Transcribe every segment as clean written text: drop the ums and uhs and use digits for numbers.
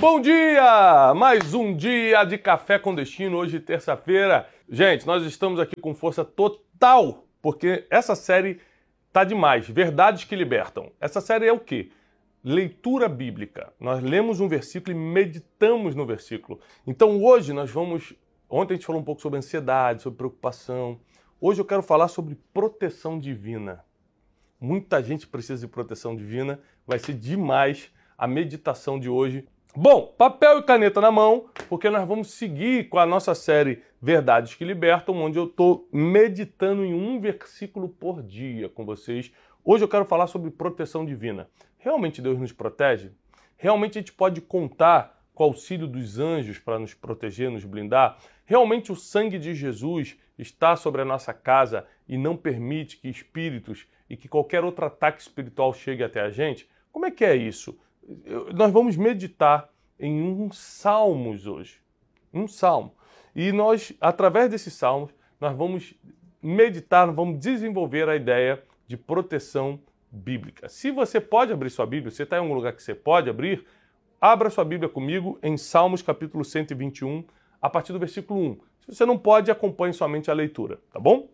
Bom dia! Mais um dia de Café com Destino, hoje terça-feira. Gente, nós estamos aqui com força total, porque essa série tá demais. Verdades que libertam. Essa série é o quê? Leitura bíblica. Nós lemos um versículo e meditamos no versículo. Então hoje nós vamos... Ontem a gente falou um pouco sobre ansiedade, sobre preocupação. Hoje eu quero falar sobre proteção divina. Muita gente precisa de proteção divina. Vai ser demais a meditação de hoje. Bom, papel e caneta na mão, porque nós vamos seguir com a nossa série Verdades que Libertam, onde eu estou meditando em um versículo por dia com vocês. Hoje eu quero falar sobre proteção divina. Realmente Deus nos protege? Realmente a gente pode contar com o auxílio dos anjos para nos proteger, nos blindar? Realmente o sangue de Jesus está sobre a nossa casa e não permite que espíritos e que qualquer outro ataque espiritual chegue até a gente? Como é que é isso? Nós vamos meditar em um Salmos hoje. Um Salmo. E nós, através desses Salmos, nós vamos meditar, vamos desenvolver a ideia de proteção bíblica. Se você pode abrir sua Bíblia, você está em algum lugar que você pode abrir, abra sua Bíblia comigo em Salmos capítulo 121, a partir do versículo 1. Se você não pode, acompanhe somente a leitura, tá bom?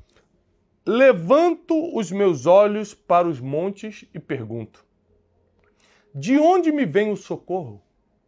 Levanto os meus olhos para os montes e pergunto: de onde me vem o socorro?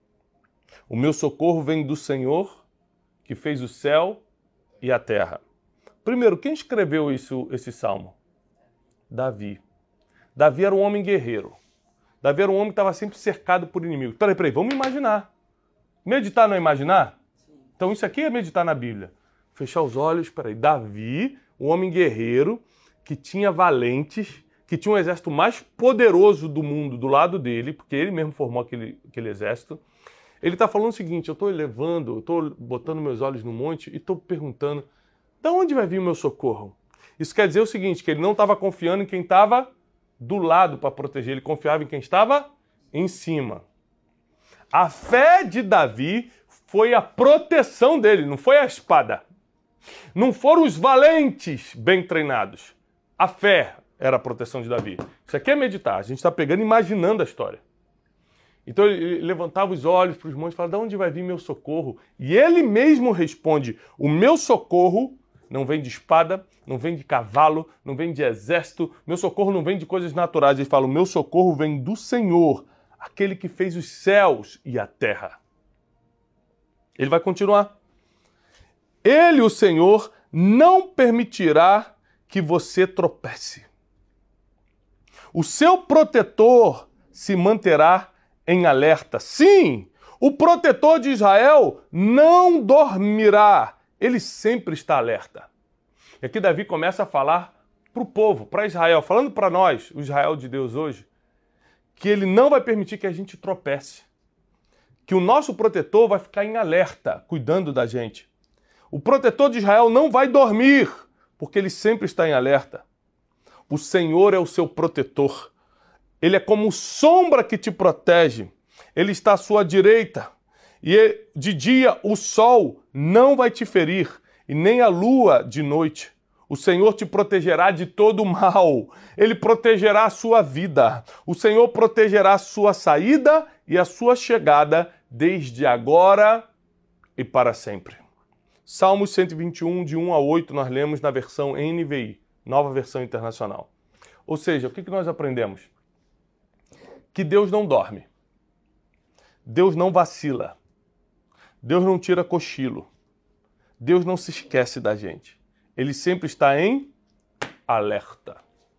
O meu socorro vem do Senhor, que fez o céu e a terra. Primeiro, quem escreveu esse salmo? Davi. Davi era um homem guerreiro. Davi era um homem que estava sempre cercado por inimigos. Peraí, vamos imaginar. Meditar não é imaginar? Então isso aqui é meditar na Bíblia. Fechar os olhos, Davi, um homem guerreiro, que tinha valentes, que tinha um exército mais poderoso do mundo do lado dele, porque ele mesmo formou aquele exército. Ele está falando o seguinte: eu estou botando meus olhos no monte e estou perguntando, de onde vai vir o meu socorro? Isso quer dizer o seguinte, que ele não estava confiando em quem estava do lado para proteger, ele confiava em quem estava em cima. A fé de Davi foi a proteção dele, não foi a espada. Não foram os valentes bem treinados. A fé era a proteção de Davi. Isso aqui é meditar. A gente está pegando e imaginando a história. Então ele levantava os olhos para os montes e falava: de onde vai vir meu socorro? E ele mesmo responde: o meu socorro não vem de espada, não vem de cavalo, não vem de exército, meu socorro não vem de coisas naturais. Ele fala: o meu socorro vem do Senhor, aquele que fez os céus e a terra. Ele vai continuar. Ele, o Senhor, não permitirá que você tropece. O seu protetor se manterá em alerta. Sim, o protetor de Israel não dormirá. Ele sempre está alerta. E aqui Davi começa a falar para o povo, para Israel, falando para nós, o Israel de Deus hoje, que ele não vai permitir que a gente tropece. Que o nosso protetor vai ficar em alerta, cuidando da gente. O protetor de Israel não vai dormir, porque ele sempre está em alerta. O Senhor é o seu protetor. Ele é como sombra que te protege. Ele está à sua direita. E de dia o sol não vai te ferir, e nem a lua de noite. O Senhor te protegerá de todo mal. Ele protegerá a sua vida. O Senhor protegerá a sua saída e a sua chegada, desde agora e para sempre. Salmos 121, de 1 a 8, nós lemos na versão NVI, Nova Versão Internacional. Ou seja, o que nós aprendemos? Que Deus não dorme. Deus não vacila. Deus não tira cochilo. Deus não se esquece da gente. Ele sempre está em alerta.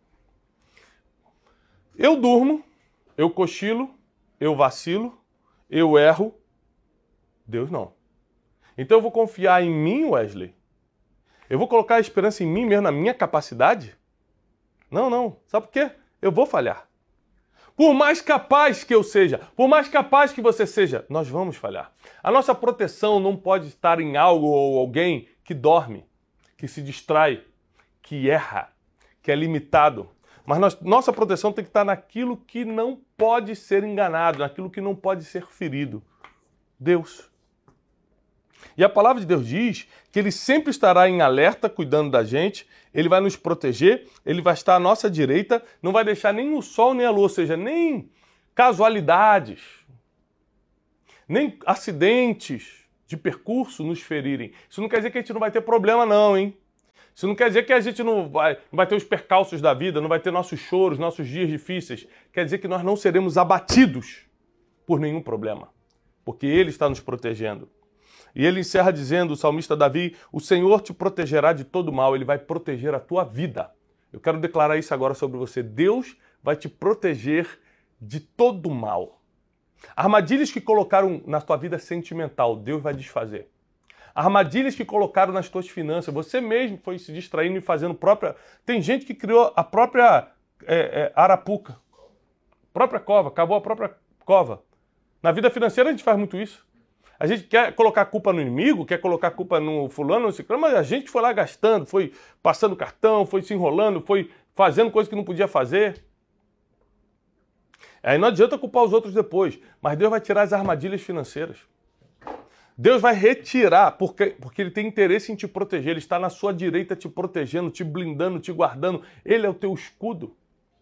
Eu durmo, eu cochilo, eu vacilo, eu erro. Deus não. Então eu vou confiar em mim, Wesley? Eu vou colocar a esperança em mim mesmo, na minha capacidade? Não. Sabe por quê? Eu vou falhar. Por mais capaz que eu seja, por mais capaz que você seja, nós vamos falhar. A nossa proteção não pode estar em algo ou alguém que dorme, que se distrai, que erra, que é limitado. Mas nossa proteção tem que estar naquilo que não pode ser enganado, naquilo que não pode ser ferido. Deus. E a palavra de Deus diz que Ele sempre estará em alerta, cuidando da gente, Ele vai nos proteger, Ele vai estar à nossa direita, não vai deixar nem o sol nem a lua, ou seja, nem casualidades. nem acidentes de percurso nos ferirem. Isso não quer dizer que a gente não vai ter problema não, hein? Isso não quer dizer que a gente não vai ter os percalços da vida, não vai ter nossos choros, nossos dias difíceis. Quer dizer que nós não seremos abatidos por nenhum problema, porque Ele está nos protegendo. E ele encerra dizendo, o salmista Davi, o Senhor te protegerá de todo mal, Ele vai proteger a tua vida. Eu quero declarar isso agora sobre você. Deus vai te proteger de todo mal. Armadilhas que colocaram na tua vida sentimental, Deus vai desfazer. Armadilhas que colocaram nas tuas finanças, você mesmo foi se distraindo e fazendo própria... Tem gente que criou a própria arapuca, própria cova, cavou a própria cova. Na vida financeira a gente faz muito isso. A gente quer colocar a culpa no inimigo, quer colocar a culpa no fulano, no ciclano, mas a gente foi lá gastando, foi passando cartão, foi se enrolando, foi fazendo coisas que não podia fazer. Aí não adianta culpar os outros depois, mas Deus vai tirar as armadilhas financeiras. Deus vai retirar, porque Ele tem interesse em te proteger, Ele está na sua direita te protegendo, te blindando, te guardando. Ele é o teu escudo.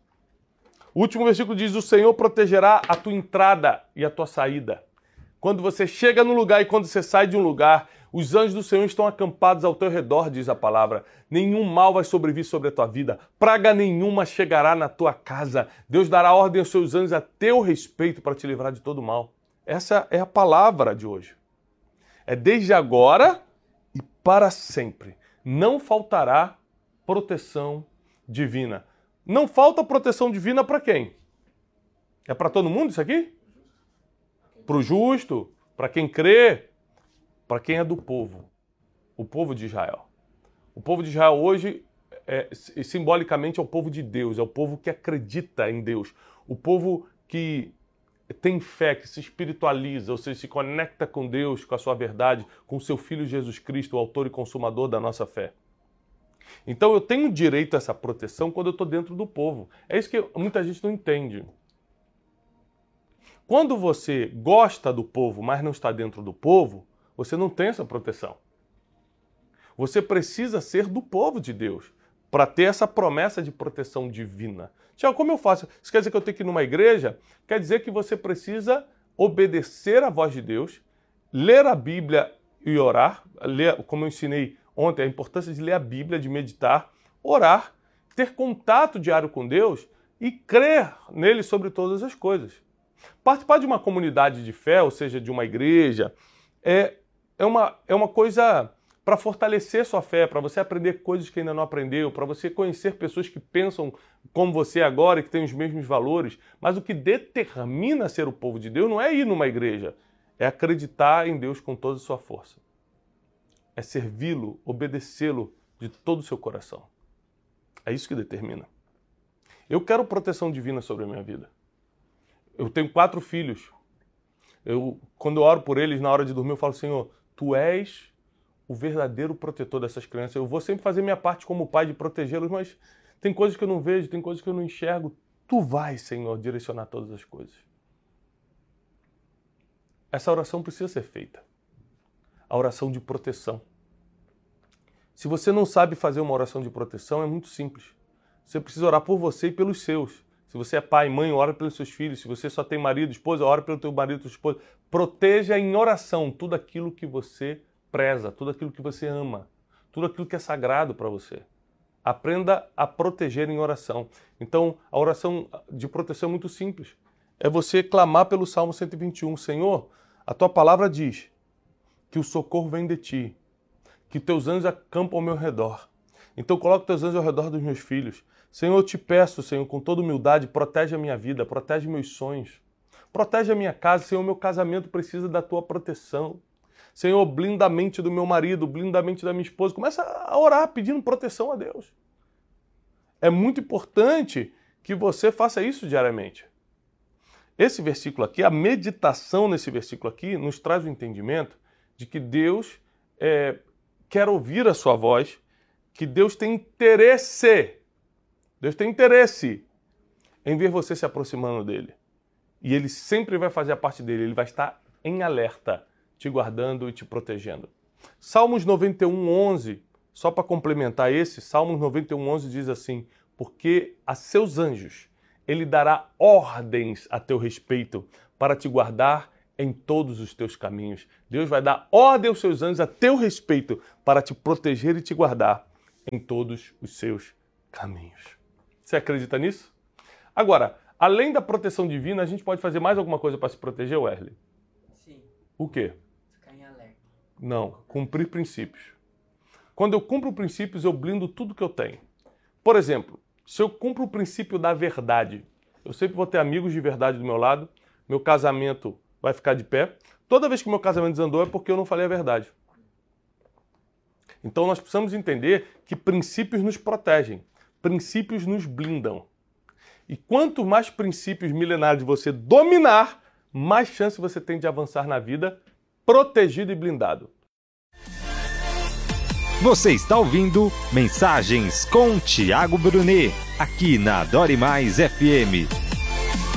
O último versículo diz, o Senhor protegerá a tua entrada e a tua saída. Quando você chega no lugar e quando você sai de um lugar, os anjos do Senhor estão acampados ao teu redor, diz a palavra. Nenhum mal vai sobrevir sobre a tua vida. Praga nenhuma chegará na tua casa. Deus dará ordem aos seus anjos a teu respeito para te livrar de todo mal. Essa é a palavra de hoje. É desde agora e para sempre. Não faltará proteção divina. Não falta proteção divina para quem? É para todo mundo isso aqui? Para o justo, para quem crê, para quem é do povo, o povo de Israel. O povo de Israel hoje, simbolicamente, é o povo de Deus, é o povo que acredita em Deus, o povo que tem fé, que se espiritualiza, ou seja, se conecta com Deus, com a sua verdade, com o seu Filho Jesus Cristo, o autor e consumador da nossa fé. Então eu tenho direito a essa proteção quando eu estou dentro do povo. É isso que muita gente não entende. Quando você gosta do povo, mas não está dentro do povo, você não tem essa proteção. Você precisa ser do povo de Deus para ter essa promessa de proteção divina. Tiago, como eu faço? Isso quer dizer que eu tenho que ir numa igreja? Quer dizer que você precisa obedecer à voz de Deus, ler a Bíblia e orar, ler, como eu ensinei ontem, a importância de ler a Bíblia, de meditar, orar, ter contato diário com Deus e crer nele sobre todas as coisas. Participar de uma comunidade de fé, ou seja, de uma igreja, é uma coisa para fortalecer sua fé, para você aprender coisas que ainda não aprendeu, para você conhecer pessoas que pensam como você agora e que têm os mesmos valores. Mas o que determina ser o povo de Deus não é ir numa igreja, é acreditar em Deus com toda a sua força. É servi-lo, obedecê-lo de todo o seu coração. É isso que determina. Eu quero proteção divina sobre a minha vida. Eu tenho 4 filhos. Quando eu oro por eles, na hora de dormir, eu falo, Senhor, Tu és o verdadeiro protetor dessas crianças. Eu vou sempre fazer minha parte como pai de protegê-los, mas tem coisas que eu não vejo, tem coisas que eu não enxergo. Tu vais, Senhor, direcionar todas as coisas. Essa oração precisa ser feita. A oração de proteção. Se você não sabe fazer uma oração de proteção, é muito simples. Você precisa orar por você e pelos seus. Se você é pai, mãe, ora pelos seus filhos. Se você só tem marido, esposa, ora pelo teu marido, tua esposa. Proteja em oração tudo aquilo que você preza, tudo aquilo que você ama, tudo aquilo que é sagrado para você. Aprenda a proteger em oração. Então, a oração de proteção é muito simples. É você clamar pelo Salmo 121. Senhor, a tua palavra diz que o socorro vem de ti, que teus anjos acampam ao meu redor. Então, coloca teus anjos ao redor dos meus filhos. Senhor, eu te peço, Senhor, com toda humildade, protege a minha vida, protege meus sonhos. Protege a minha casa, Senhor, meu casamento precisa da tua proteção. Senhor, blinda a mente do meu marido, blinda a mente da minha esposa. Começa a orar pedindo proteção a Deus. É muito importante que você faça isso diariamente. Esse versículo aqui, a meditação nesse versículo aqui, nos traz o entendimento de que Deus quer ouvir a sua voz, que Deus tem interesse em ver você se aproximando dele. E ele sempre vai fazer a parte dele, ele vai estar em alerta, te guardando e te protegendo. Salmos 91:11, só para complementar esse, Salmos 91:11 diz assim, porque a seus anjos ele dará ordens a teu respeito para te guardar em todos os teus caminhos. Deus vai dar ordem aos seus anjos a teu respeito para te proteger e te guardar em todos os seus caminhos. Você acredita nisso? Agora, além da proteção divina, a gente pode fazer mais alguma coisa para se proteger, Wesley? Sim. O quê? Ficar em alerta. Não, cumprir princípios. Quando eu cumpro princípios, eu blindo tudo que eu tenho. Por exemplo, se eu cumpro o princípio da verdade, eu sempre vou ter amigos de verdade do meu lado, meu casamento vai ficar de pé. Toda vez que meu casamento desandou é porque eu não falei a verdade. Então nós precisamos entender que princípios nos protegem, princípios nos blindam. E quanto mais princípios milenares você dominar, mais chance você tem de avançar na vida protegido e blindado. Você está ouvindo Mensagens com Tiago Brunet, aqui na Adore Mais FM.